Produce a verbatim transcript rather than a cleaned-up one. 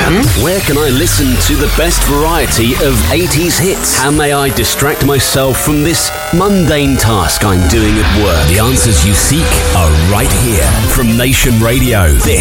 Hmm? Where can I listen to the best variety of eighties hits? How may I distract myself from this mundane task I'm doing at work? The answers you seek are right here from Nation Radio. This